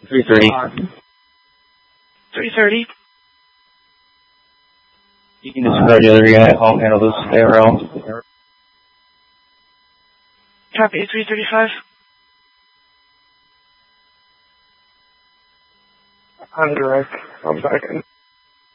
3:30. 3:30. You can describe the other guy. I'll handle this ARL. Copy, 3:35. I'm direct. I'm back in.